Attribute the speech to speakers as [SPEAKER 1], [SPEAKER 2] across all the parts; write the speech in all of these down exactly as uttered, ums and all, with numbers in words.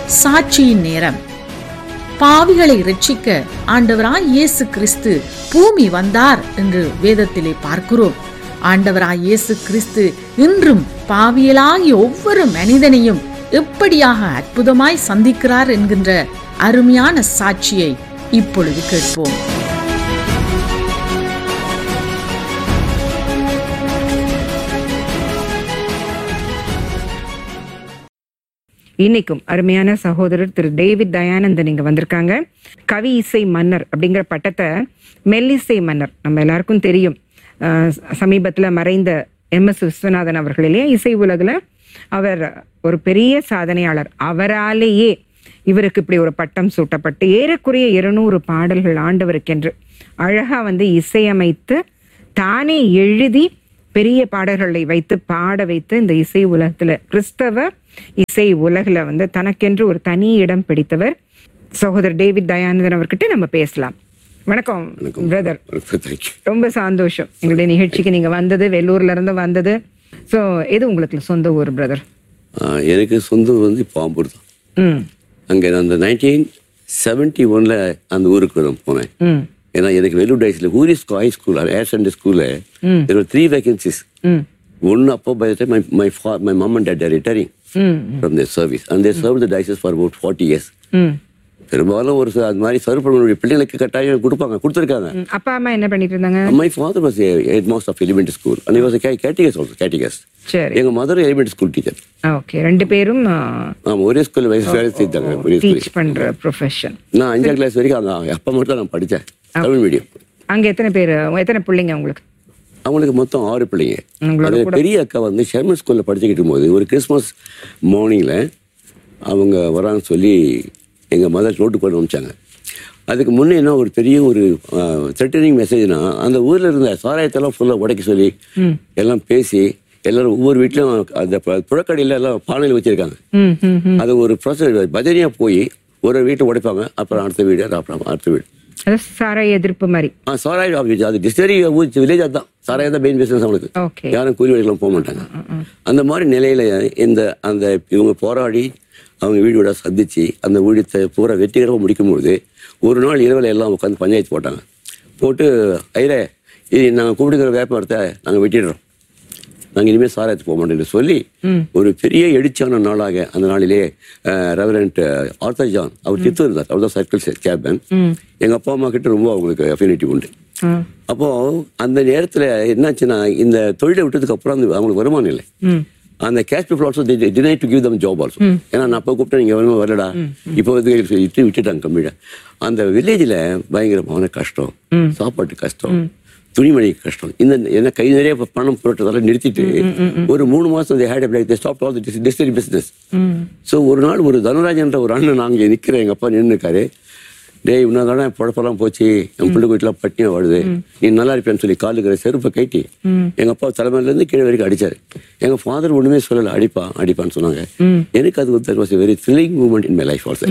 [SPEAKER 1] சாட்சியின் நேரம். பாவிகளை இரட்சிக்க ஆண்டவராய் இயேசு கிறிஸ்து பூமி வந்தார் என்று வேதத்திலே பார்க்கிறோம். ஆண்டவராய் இயேசு கிறிஸ்து இன்றும் பாவியலாகிய ஒவ்வொரு மனிதனையும் எப்படியாக அற்புதமாய் சந்திக்கிறார் என்கின்ற அருமையான சாட்சியை இப்பொழுது கேட்போம்.
[SPEAKER 2] இன்னைக்கும் அருமையான சகோதரர் திரு டேவிட் தயானந்தன் இங்க வந்திருக்காங்க. கவி இசை மன்னர் அப்படிங்கிற பட்டத்தை மெல்லிசை மன்னர் நம்ம எல்லாருக்கும் தெரியும். சமீபத்துல மறைந்த எம் எஸ் விஸ்வநாதன் அவர்களிலே இசை உலகில் அவர் ஒரு பெரிய சாதனையாளர். அவராலேயே இவருக்கு இப்படி ஒரு பட்டம் சூட்டப்பட்டு ஏறக்குறைய இருநூறு பாடல்கள் ஆண்டவருக்கென்று அழகா வந்து இசையமைத்து தானே எழுதி பெரிய பாடல்களை வைத்து பாட வைத்து இந்த இசை உலகத்துல கிறிஸ்தவ இசை உலகில் வந்து தனக்கென்று ஒரு தனி இடம் பிடித்தவர் சகோதரர் டேவிட் தயானந்தன் அவர்கிட்ட நம்ம பேசலாம். வணக்கம் பிரதர். ரொம்ப சந்தோஷம் எங்களுடைய நிகழ்ச்சிக்கு நீங்க வந்தது, வெள்ளூர்ல இருந்து வந்தது. ஸோ எது உங்களுக்கு சொந்த ஊர் பிரதர்?
[SPEAKER 3] எனக்கு சொந்த ஊர் வந்து பாம்பூர் தான்.
[SPEAKER 2] ம்
[SPEAKER 3] அங்கே அந்த நைன்டீன் செவன்டி ஒன்ல அந்த ஊருக்கு நான் போனேன்.
[SPEAKER 2] ம்
[SPEAKER 3] ஏன்னா எனக்கு வெள்ளூர் டைஸ்ல ஊரிஸ் ஹை ஸ்கூல் ஏர் சென்டர் ஸ்கூல்ல த்ரீ வேகன்சிஸ்.
[SPEAKER 2] ம்
[SPEAKER 3] ஒன்னு அப்போ by the time my my my mum and dot R retiring from their service and they served the diocese for about forty years.
[SPEAKER 2] ம்
[SPEAKER 3] பெரும்பாலும் ஒரு அது மாதிரி சர்வ் பண்ண பிள்ளைகளுக்கு கட்டாயம் கொடுப்பாங்க, கொடுத்துருக்காங்க.
[SPEAKER 2] அப்பா அம்மா என்ன பண்ணிட்டு இருந்தாங்க?
[SPEAKER 3] My father was a headmaster of elementary school and he was a catechist also, catechist.
[SPEAKER 2] சரி.
[SPEAKER 3] எங்க mother elementary school teacher.
[SPEAKER 2] Okay, ரெண்டு பேரும்
[SPEAKER 3] ஆமா ஒரே ஸ்கூல்ல வேலை செய்தாங்க. ஒரே
[SPEAKER 2] டீச் பண்ற ப்ரொஃபஷன்.
[SPEAKER 3] நான் அஞ்சாம் கிளாஸ் வரைக்கும் அங்க அப்பா மட்டும் தான் நான் படித்தேன், தமிழ் மீடியம்.
[SPEAKER 2] அங்க எத்தனை பேர், எத்தனை பிள்ளைங்க உங்களுக்கு?
[SPEAKER 3] அவங்களுக்கு மொத்தம் ஆறு பிள்ளைங்க. அது பெரிய அக்கா வந்து ஷெர்மன் ஸ்கூல்ல படிச்சுக்கிட்டு போது ஒரு கிறிஸ்மஸ் மார்னிங்ல அவங்க வரான்னு சொல்லி எங்க மதர் ரோட்டு கொண்டு அனுப்பிச்சாங்க. அதுக்கு முன்னே என்ன ஒரு பெரிய ஒரு த்ரெட்டனிங் மெசேஜ்னா அந்த ஊர்ல இருந்த சாராயத்தெல்லாம் ஃபுல்லாக உடைக்க சொல்லி எல்லாம் பேசி எல்லாரும் ஒவ்வொரு வீட்லயும் அந்த புழக்கடையில எல்லாம் பானையில் வச்சிருக்காங்க. அது ஒரு ப்ராசஸ் பஜனையா போய் ஒரு வீட்டை உடைப்பாங்க, அப்புறம் அடுத்த வீடு, அப்புறம் அடுத்த வீடு.
[SPEAKER 2] சாராய எதிர்ப்பு மாதிரி.
[SPEAKER 3] ஆ சாராய அது டிஸ்டரி வில்லேஜ் அதுதான். சாராயம் தான் மெயின் பிசினஸ் அவங்களுக்கு. யாரும் கூலி வேலைக்கெல்லாம் போக மாட்டாங்க. அந்த மாதிரி நிலையில இந்த அந்த இவங்க போராடி அவங்க வீடு வீடாக சந்திச்சு அந்த வீடத்தை பூரா வெற்றிகரமாக முடிக்கும்போது ஒரு நாள் இரவில் எல்லாம் உட்காந்து பஞ்சாயத்து போட்டாங்க. போட்டு ஐரே இது நாங்கள் கூப்பிடுங்கிற வேப்பமரத்தை நாங்கள் வெட்டிடுறோம், நாங்கள் இனிமேல் சாராயத்துக்கு போக மாட்டோம்னு சொல்லி ஒரு பெரிய எழுச்சியான நாளாக அந்த நாளிலே ரெவரண்ட் ஆர்த்தர் ஜான் அவர் சித்து இருந்தார். அவர் தான் சர்க்கிள் கேப்டன். எங்கள் அப்பா அம்மா கிட்ட ரொம்ப அவங்களுக்கு அஃபினிட்டி உண்டு. அப்போ அந்த நேரத்தில் என்னாச்சுன்னா இந்த தொழிலை விட்டதுக்கு அப்புறம் அந்த அவங்களுக்கு வருமானம் இல்லை. அந்த cash people also deny to give them job also. ஏன்னா நான் அப்போ கூப்பிட்டேன் நீங்கள் வருமா வரலடா, இப்போ வந்து விட்டு விட்டுட்டாங்க கம்மியா. அந்த வில்லேஜில் பயங்கரமான கஷ்டம், சாப்பாட்டு கஷ்டம், துணிமணி கஷ்டம். இந்த என்ன கை நிறைய பணம் புரட்டதால நிறுத்திட்டு ஒரு மூணு மாசம் டிஸ்டரி பிசினஸ். ஸோ ஒரு நாள் ஒரு தனராஜன்ற ஒரு அண்ணன் நாங்கள் நிற்கிறேன், எங்கள் அப்பா நின்று இருக்காரு. டே இன்னும் தானே பொழப்பெல்லாம் போச்சு, என் பிள்ளை வீட்டுலாம் பட்டினியா வாடுது, நீ நல்லா இருப்பேன்னு சொல்லி காலுக்கிற செருப்பை கைட்டி எங்க அப்பா தலைமையிலேருந்து கீழே வரைக்கும் அடிச்சாரு. எங்க ஃபாதர் ஒண்ணுமே சொல்லலை, அடிப்பா அடிப்பான்னு சொன்னாங்க. எனக்கு அது that was a very thrilling moment in my life also.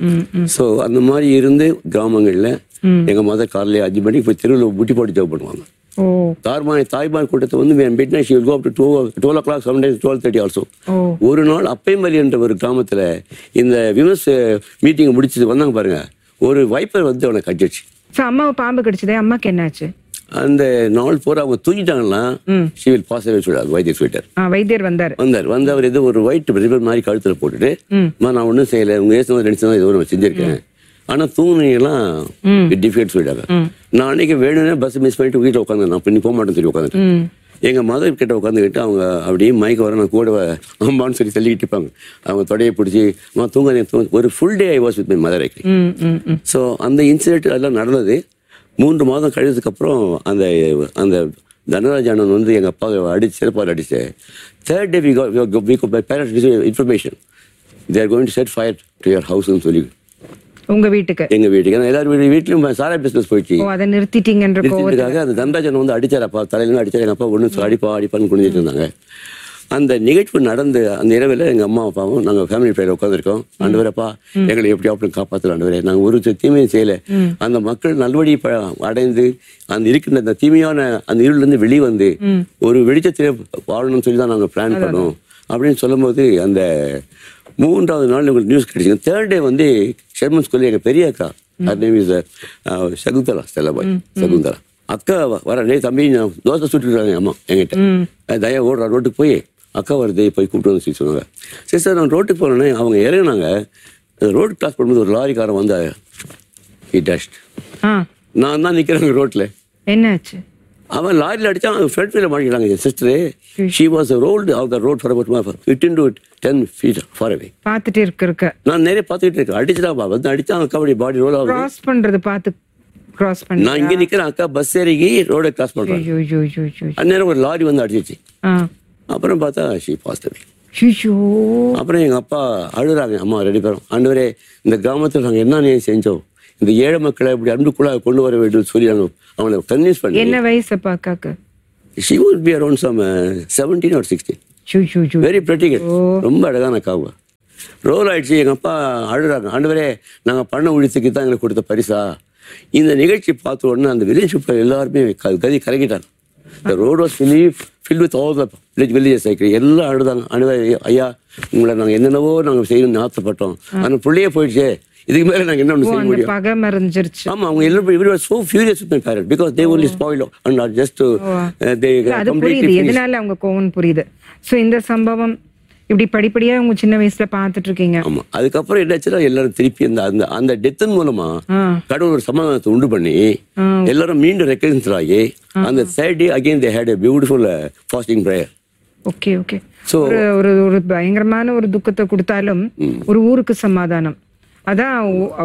[SPEAKER 3] So அந்த மாதிரி இருந்து கிராமங்கள்ல எங்க மதர் காலையில அஞ்சு மணிக்கு போய் தெருவில் முட்டி போட்டு ஜாப் பண்ணுவாங்க. தாய்மாய் தாய்மார் கூட்டத்தை வந்து டுவெல் ஓ clock sometimes twelve thirty also. ஒரு நாள் அப்பைமலி என்ற ஒரு கிராமத்துல இந்த விமர்ஸ் மீட்டிங் முடிச்சுட்டு வந்தாங்க பாருங்க, ஒரு வைப்பர் வந்து அவனை கட்டிடுச்சு.
[SPEAKER 2] அம்மாவை பாம்பு கடிச்சதே, அம்மாக்கு என்னாச்சு?
[SPEAKER 3] அந்த நாள் பூரா அவங்க தூங்கிட்டாங்கன்னா she will pass away சொல்றாரு. வைத்தியர் சொல்லிட்டார்.
[SPEAKER 2] வைத்தியர் வந்தார்
[SPEAKER 3] வந்தார் வந்து அவர் ஏதோ ஒரு ஒயிட் ரிப்பன் மாதிரி கழுத்துல போட்டுட்டு, நான் ஒன்றும் செய்யலை, உங்க ஏசு நினைச்சா ஏதோ நான் செஞ்சிருக்கேன், ஆனா தூங்குனீங்கலாம் டிஃபிகல்ட் சொல்லிட்டாங்க. நான் அன்னைக்கு வேணும்னே பஸ் மிஸ் பண்ணிட்டு வீட்டில் உட்காந்து நான் பண்ணி போக மாட்டேன்னு சொல்லி உட்காந்துட்டேன். எங்க மதர் கிட்ட உட்காந்துக்கிட்டு அவங்க அப்படியே மயக்க வர நான் கூட அம்மான்னு சொல்லி தள்ளிக்கிட்டு இருப்பாங்க. அவங்க தொடையை பிடிச்சி நான் தூங்க ஒரு full day I was with my mother actually. So அந்த இன்சிடென்ட் எல்லாம் நடந்தது. மூன்று மாதம் கழிச்சதுக்கு அப்புறம் அந்த அந்த தனராஜ் அண்ணன் வந்து எங்க அப்பா அடிச்சு சிறப்பாக அடிச்சு third day we got by parents information they are going to set fire to your ஹவுஸ்னு சொல்லி
[SPEAKER 2] உங்க வீட்டுக்கு
[SPEAKER 3] எங்க வீட்டுக்கு ஏன்னா எல்லாரும் வீட்லயும் சாரா பிசினஸ் போயிடுச்சு.
[SPEAKER 2] அதை நிறுத்திட்டீங்கன்றதுக்காக
[SPEAKER 3] அந்த தண்டராஜன் வந்து அடிச்சார். அப்பா தலையில அடிச்சார். எங்க அப்பா ஒண்ணு அடிப்பா அடிப்பான்னு குடிஞ்சிட்டு இருந்தாங்க. அந்த நிகழ்வு நடந்து அந்த இரவில் எங்க அம்மா அப்பாவும் நாங்க ஃபேமிலி பேர் உட்காந்துருக்கோம். ஆண்டவரப்பா எங்களை எப்படி அப்படி காப்பாற்றுற ஆண்டவரே, நாங்க ஒரு தீமையும் செய்யல, அந்த மக்கள் நல்வழி அடைந்து அந்த இருக்கின்ற அந்த தீமையான அந்த இருள்ல இருந்து வெளியே வந்து ஒரு வெளிச்சத்திலே வாழணும்னு சொல்லி தான் நாங்க பிளான் பண்ணோம் அப்படின்னு சொல்லும் போது அந்த மூன்றாவது நாள் உங்களுக்கு நியூஸ் கிடைச்சிங்க. தேர்ட் டே வந்து ஷெர்மன் ஸ்கூல்ல எங்கள் பெரிய அக்கா, அது நேம் இஸ் சகுந்தலா ஸ்டெல்லாபாய் சகுந்தலா அக்கா வர, டே தம்பி நான் தோசை சுட்டுருக்காங்க அம்மா என்கிட்ட. தயா ஓடுறா ரோட்டுக்கு போய் அக்கா வருது போய் கூப்பிட்டு வந்து சொன்னாங்க. சரி சார் நான் ரோட்டுக்கு போனோன்னே அவங்க இறங்கினாங்க. ரோடு கிராஸ் பண்ணும்போது ஒரு லாரிக்காரன் வந்து ஹி டேஷ்ட். நான் தான் நிற்கிறேங்க ரோட்டில்.
[SPEAKER 2] என்னாச்சு?
[SPEAKER 3] அவன் லாரியில் அடித்தா அவன் ஃப்ரண்ட் வீல மாட்டிக்கிட்டாங்க என் sister. She was rolled of the road for about fifteen to ten feet far away.
[SPEAKER 2] பார்த்துட்டு இருக்க
[SPEAKER 3] நான் நிறைய பார்த்துக்கிட்டு இருக்கேன். அடிச்சுட்டா வந்து அடித்தா அக்காவுடைய பாடி ரோல் ஆகும்.
[SPEAKER 2] கிராஸ் பண்ணுறது பார்த்து கிராஸ் பண்ணி
[SPEAKER 3] நான் இங்கே நிற்கிறேன். அக்கா பஸ் ஏறி ரோடை கிராஸ் பண்ணுறேன். அந்நேரம் ஒரு லாரி வந்து அடிச்சிச்சு. அப்புறம் பார்த்தா ஷி பாஸ்ட் அவே. அப்புறம் எங்கள் அப்பா அழுறாங்க. அம்மா ரெண்டு பேரும், ஆண்டவரே இந்த கிராமத்தில் நாங்கள் என்ன நீ செஞ்சோம், இந்த ஏழை மக்களை இப்படி அன்புக்குள்ளா கொண்டு வர வேண்டும் சொல்லி நாங்கள் அவங்களை கன்வின்ஸ் பண்ணி.
[SPEAKER 2] என்ன வயசு அப்பா அக்காக்கு?
[SPEAKER 3] She would be around some seventeen are sixteen. Very ப்ரெட்டிகல், ரொம்ப அழகான காவா. ரோல் ஆயிடுச்சு. எங்கள் அப்பா அழுறாங்க, ஆண்டவரே நாங்கள் பண்ண உழித்துக்கு தான் எங்களுக்கு கொடுத்த பரிசா. இந்த நிகழ்ச்சி பார்த்த உடனே அந்த வில்லேஜ் எல்லாருமே கதி கலக்கிட்டாங்க. The road was filled, filled with all the village villages. எல்லாம் அழுதாங்க. அழுவ ஐயா உங்களை நாங்கள் என்னென்னவோ நாங்கள் செய்யணும்னு ஆசைப்பட்டோம், ஆனால் பிள்ளையே போயிடுச்சு, இதுக்கு மேலே நாங்கள் என்ன ஒன்று செய்ய முடியும்.
[SPEAKER 2] பகை மறைஞ்சிருச்சு.
[SPEAKER 3] ஆமாம், அவங்க எல்லாரும் so furious with my parents because they only spoiled and not just to they
[SPEAKER 2] completely. எதனால அவங்க கோவம் புரியுது. ஸோ இந்த சம்பவம் இப்படி படிப்படியா உங்க சின்ன வயசுல பாத்துட்டு இருக்கீங்க.
[SPEAKER 3] ஆமா, அதுக்கப்புறம் என்னாச்சுன்னா எல்லாரும் திருப்பி அந்த அந்த அந்த டெத்தின் மூலமா கடவுள் ஒரு சமாதானத்தை உண்டு பண்ணி எல்லாரும் மீண்டும் ரெக்கன்சில் ஆகி அந்த third day again they had a beautiful fasting prayer.
[SPEAKER 2] Okay okay. So ஒரு ஒரு பயங்கரமான ஒரு துக்கத்தை கொடுத்தாலும் ஒரு ஊருக்கு சமாதானம். அதான்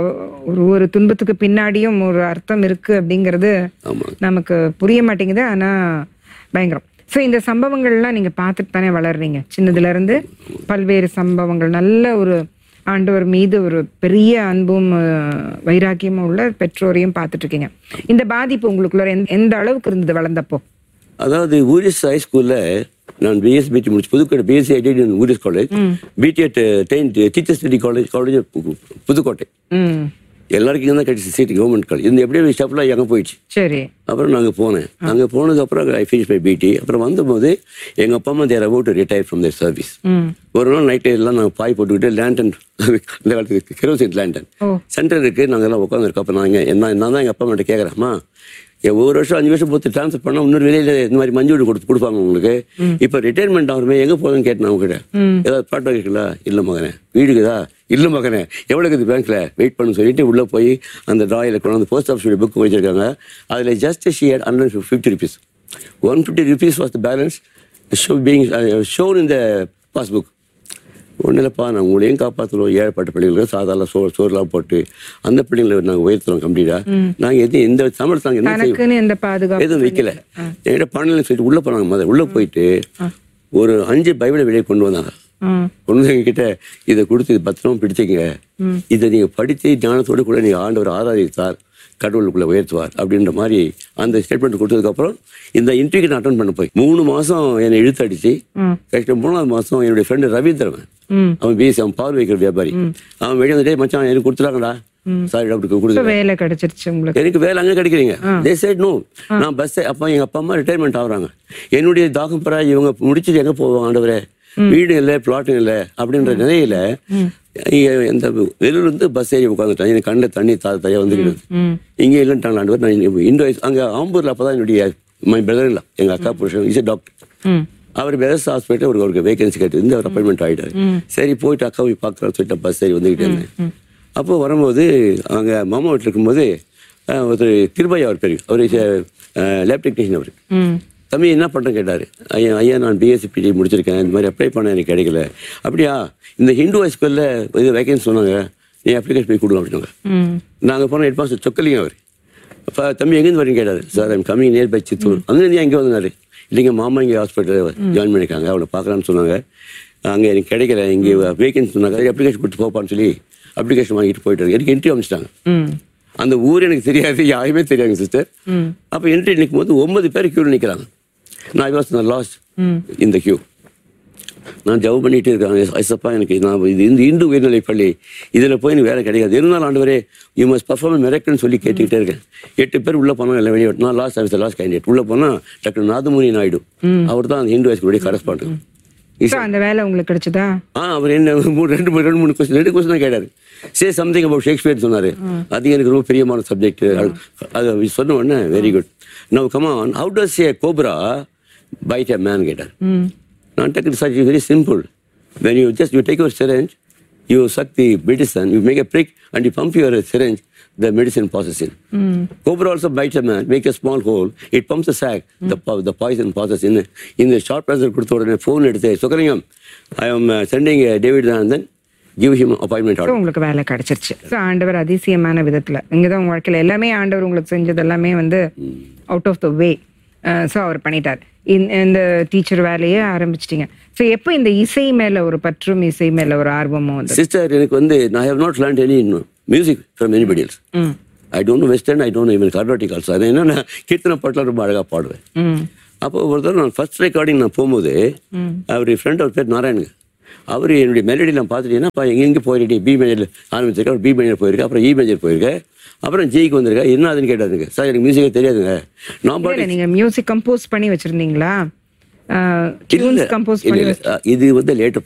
[SPEAKER 2] ஒரு ஒரு துன்பத்துக்கு பின்னாடியும் ஒரு அர்த்தம் இருக்கு அப்படிங்கிறது நமக்கு புரிய மாட்டேங்குது. ஆனா பயங்கரம். ஸோ இந்த சம்பவங்கள்லாம் நீங்கள் பார்த்துட்டு தானே வளர்றீங்க. சின்னதுலேருந்து பல்வேறு சம்பவங்கள், நல்ல ஒரு ஆண்டவர் மீது ஒரு பெரிய அன்பும் வைராக்கியமும் உள்ள பெற்றோரையும் பார்த்துட்டு இருக்கீங்க. இந்த பாதிப்பு உங்களுக்குள்ள எந்த அளவுக்கு இருந்தது வளர்ந்தப்போ?
[SPEAKER 3] அதாவது ஊரிஸ் ஹை ஸ்கூலில் நான் பிஎஸ் பிடி முடிச்சு Pudukkottai BSc IT Voorhees college, பிடிஎட் tenth teachers பிடி காலேஜ் காலேஜ் புதுக்கோட்டை. எல்லாருக்கும் தான் கிடைச்சி சீட்டு கவர்மெண்ட் காலேஜ். இந்த எப்படியே ஸ்டெப்லாம் எங்கே போயிடுச்சு.
[SPEAKER 2] சரி.
[SPEAKER 3] அப்புறம் நாங்கள் போனேன். அங்கே போனதுக்கு அப்புறம் ஐ ஃபினிஷ் மை பிடி. அப்புறம் வந்தபோது எங்கள் அப்பா அம்மா தேர் about to retire from there service. ஒரு நாள் நைட்டு எல்லாம் நாங்கள் பாய் போட்டுக்கிட்டு லேண்டன், இந்த காலத்துக்கு கெரோசின் லேண்டன் சென்டர் இருக்குது, நாங்கள் எல்லாம் உட்காந்துருக்கோம். அப்போ நாங்கள் என்ன நான் தான் எங்கள் அப்பா அம்மாட்ட கேட்குறேம்மா, ஒவ்வொரு வருஷம் அஞ்சு வருஷம் போட்டு ட்ரான்ஸ்ஃபர் பண்ணால் இன்னொரு வெளியில் இந்த மாதிரி மஞ்சு வீடு கொடுத்து கொடுப்பாங்க உங்களுக்கு. இப்போ ரிட்டையர்மெண்ட் ஆகுமே எங்கே போகணும்னு கேட்டேன் அவங்ககிட்ட. ஏதாவது பாட்டோ இருக்குல்ல? இல்லை மகனே. வீடுக்குதா? இல்லை மகனே. எவ்வளோ இருக்குது பேங்க்கில்? வெயிட் பண்ணு சொல்லிட்டு உள்ளே போய் அந்த ட்ராயில் கொண்டு வந்து போஸ்ட் ஆஃபீஸோட புக் வச்சிருக்காங்க. அதில் just she had hundred fifty rupees. One fifty rupees was the balance show being shown in the passbook. ஒன்றும் இல்லைப்பா, நாங்கள் உங்களையும் காப்பாற்றுறோம், ஏழைப்பட்ட பிள்ளைங்களுக்கு சாதாரண சோ சோறுலாம் போட்டு அந்த பிள்ளைங்களை நாங்கள் உயர்த்துறோம் கம்ப்ளீட்டாக. நாங்கள் எதுவும் எந்த சம்பளம் நாங்கள் என்ன செய்வோம் எதுவும் வைக்கல. என்கிட்ட பணம் சொல்லிட்டு உள்ளே போனாங்க. முதல்ல உள்ளே போயிட்டு ஒரு அஞ்சு பைபிளை வெளியே கொண்டு வந்தாங்க. கொண்டு வந்து எங்ககிட்ட இதை கொடுத்து இது பத்திரமா பிடிச்சிக்கங்க, இதை நீங்கள் படித்து ஞானத்தோடு கூட நீங்கள் ஆண்டவர் ஆராதித்தார், கடவுளுக்குள்ளே உயர்த்துவார் அப்படின்ற மாதிரி அந்த ஸ்டேட்மெண்ட் கொடுத்ததுக்கப்புறம் இந்த இன்டர்வியூக்கு நான் அட்டன் பண்ண போய் மூணு மாதம் என்னை இழுத்து அடிச்சு கரெக்டாக மூணாவது மாதம் என்னுடைய ஃப்ரெண்டு ரவீந்திரவன், அவன் பிஎஸ்சி, அவன் பால் வைக்கிற வியாபாரி, அவன் வெளியே வந்துட்டே மச்சான் எனக்கு கொடுத்துட்டாங்கடா சாரி டாக்டருக்கு கொடுத்து
[SPEAKER 2] வேலை கிடைச்சிருச்சு உங்களுக்கு.
[SPEAKER 3] எனக்கு வேலை அங்கே கிடைக்கிறீங்க. தே சைட் நோ. நான் பஸ் அப்போ எங்கள் அப்பா அம்மா ரிட்டையர்மெண்ட் ஆகுறாங்க. என்னுடைய தாகம் பெறா இவங்க முடிச்சுட்டு எங்கே போவாங்க ஆண்டவரே, வீடு இல்லை பிளாட்டும் இல்லை அப்படின்ற நிலையில இந்த வெளியில இருந்து பஸ் ஏறி உட்காந்துட்டான். எனக்கு கண்ணில் தண்ணி தா தயா வந்துக்கிட்டு இங்கே இல்லைன்ட்டாங்க ஆண்டவர். நான் இண்டோ அங்கே ஆம்பூரில் அப்போ தான் என்னுடைய மை பிரதர் இல்லை எங்கள் அக்கா புருஷன் is doctor. Our ferrous hospital ஒரு அவருக்கு வேகன்சி கேட்டு அவர் அப்பாயின்மெண்ட் ஆகிட்டாரு. சரி போயிட்டு அக்கா போய் பார்க்குறாரு சொல்லிட்டு பஸ் ஏறி வந்துக்கிட்டே இருந்தேன். அப்போ வரும்போது அங்கே மாமா வீட்டில் இருக்கும்போது ஒருத்தர் கிருபையா அவர் பெரிய அவர் லேப் டெக்னீஷியன். அவர் தம்பி என்ன பண்ணுறேன்னு கேட்டார். ஐயா ஐயா நான் பிஎஸ்சி பிடி முடிச்சிருக்கேன், இந்த மாதிரி அப்ளை பண்ண எனக்கு கிடைக்கல. அப்படியா, இந்த ஹிந்து ஹை ஸ்கூலில் இது வேகன்சி சொன்னாங்க, நீ அப்ளிகேஷன் போய் கொடுங்க அப்படின்னாங்க. நாங்கள் போனால் ஹெட் மாஸ்டர் சொக்கலிங்க அவர். அப்போ தம்பி எங்கேருந்து வரீங்க கேட்டார். Sir I'm coming near by Chittoor. அங்கேருந்து எங்கே வந்தார்? இல்லைங்க மாமா இங்கே ஹாஸ்பிட்டலில் ஜாயின் பண்ணியிருக்காங்க, அவனை பார்க்கலான்னு சொன்னாங்க. அங்கே எனக்கு கிடைக்கல, இங்கே வேகன்சி சொன்னாங்க, அப்ளிகேஷன் கொடுத்து போப்பான்னு சொல்லி அப்ளிகேஷன் வாங்கிட்டு போயிட்டாரு. எனக்கு என்ட்ரி அமைச்சிட்டாங்க. அந்த ஊர் எனக்கு தெரியாது, யாருமே தெரியாதுங்க சிஸ்டர். அப்போ என்ட்ரி நிற்கும் போது ஒன்பது பேர் கியூவில் நிற்கிறாங்க. நான் வாஸ் லாஸ்ட் இந்த கியூ. நான் ஜவ் பண்ணிகிட்டே இருக்காங்க. ஐசப்பா எனக்கு நான் இது இந்த இந்து உயர்நிலை பள்ளி இதில் போய் எனக்கு வேலை கிடைக்காது, இருந்தாலும் ஆண்டவரே யூ மஸ்ட் பர்ஃபார்ம் மெரக்கல்னு சொல்லி கேட்டுக்கிட்டே இருக்கேன். எட்டு பேர் உள்ளே போனால் எல்லாம் வெளியே நான் லாஸ்ட் ஆஃபீஸர் லாஸ்ட் கேண்டிடேட். உள்ளே போனால் டாக்டர் நாதமுனி நாயுடு, அவர் தான் அந்த ஹிந்து ஹை ஸ்கூலுடைய கரஸ்பாண்டன்ட்.
[SPEAKER 2] So, அந்த வேலை உங்களுக்கு கிடைச்சதா?
[SPEAKER 3] ஆ அவர் என்ன மூணு ரெண்டு மூணு ரெண்டு மூணு கொஸ்டின் ரெண்டு கொஸ்டின் தான் கேட்டாரு. சே சம்திங் அபவுட் ஷேக்ஸ்பியர் சொன்னாரு. அது எனக்கு ரொம்ப பிரியமான சப்ஜெக்ட். அது சொன்ன உடனே very good. Now come on, how does A cobra byte a man கேட்டார். நான் டக்குனு search very simple. When you just you take your syringe, you suck the medicine, you make a prick and you pump your syringe, the medicine passes in. Mm. Cobra also bites a man, make a small hole, it pumps a sac, mm. the po- the poison passes in. In the short pressure கொடுத்த உடனே phone எடுத்து Chockalingam, I am uh, sending uh, David and then give him appointment order.
[SPEAKER 2] So உங்களுக்கு வேலை கிடைச்சிருச்சு. So ஆண்டவர் அதிசயமான விதத்தில் இங்கே தான் உங்கள் வாழ்க்கையில் எல்லாமே ஆண்டவர் உங்களுக்கு செஞ்சது எல்லாமே வந்து out of the way. So அவர் பண்ணிட்டார். இந்த டீச்சர் வேலையே ஆரம்பிச்சிட்டிங்க. ஸோ எப்போ இந்த இசை மேலே ஒரு பற்றும் இசை மேலே ஒரு ஆர்வமும் வந்து?
[SPEAKER 3] சிஸ்டர் எனக்கு வந்து I have not learned any music from anybody else. I don't know western, I don't know even carnatic also. அது என்னன்னா கீர்த்தனை பாட்டெலாம் ரொம்ப அழகாக பாடுவேன். அப்போ ஒரு தடவை நான் ஃபர்ஸ்ட் ரெக்கார்டிங் நான் போகும்போது அவர் ஃப்ரெண்ட் அவர் பேர் நாராயணுங்க. அவர் என்னுடைய மெலடிலாம் பார்த்துட்டீங்கன்னா எங்கே போயிருக்கேன், பி மேஜரில் ஆரம்பிச்சிருக்கேன், அவர் பி மேஜர் போயிருக்கேன், அப்புறம் இ மேஜர் போயிருக்கேன், அப்புறம் ஜிக்கு வந்திருக்கேன். என்ன அதுன்னு கேட்டாருங்க. சார் எனக்கு மியூசிக்கே தெரியாதுங்க. நான் பாட்டு
[SPEAKER 2] நீங்கள் மியூசிக் கம்போஸ் பண்ணி வச்சுருந்தீங்களா?
[SPEAKER 3] கம்போஸ் இது வந்து லேட்டு